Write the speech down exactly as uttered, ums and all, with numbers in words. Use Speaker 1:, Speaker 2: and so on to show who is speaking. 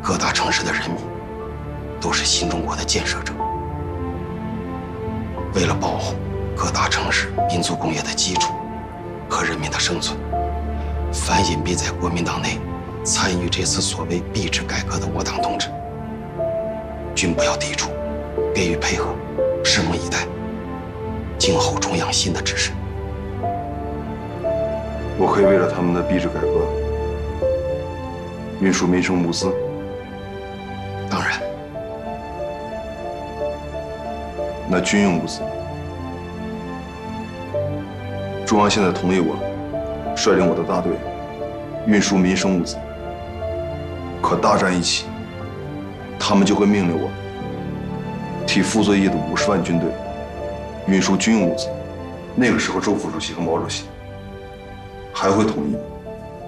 Speaker 1: 各大城市的人民都是新中国的建设者。为了保护各大城市民族工业的基础和人民的生存，凡隐蔽在国民党内参与这次所谓币制改革的我党同志，均不要抵触，给予配合，拭目以待，静候中央新的指示。
Speaker 2: 我可以为了他们的币制改革运输民生物资。
Speaker 1: 当然。
Speaker 2: 那军用物资，中央现在同意我率领我的大队运输民生物资，可大战一起，他们就会命令我替傅作义的五十万军队运输军用物资。那个时候，周副主席和毛主席还会同意吗？